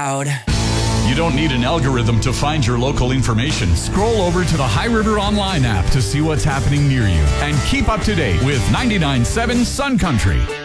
loud. You don't need an algorithm to find your local information. Scroll over to the High River Online app to see what's happening near you. And keep up to date with 99.7 Sun Country.